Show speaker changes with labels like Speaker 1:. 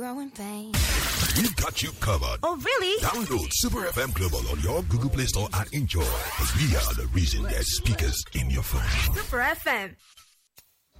Speaker 1: Growing pain.
Speaker 2: We've got you covered.
Speaker 1: Oh, really?
Speaker 2: Download Super FM Global on your Google Play Store and enjoy. Because we are the reason there's speakers in your phone.
Speaker 1: Super FM.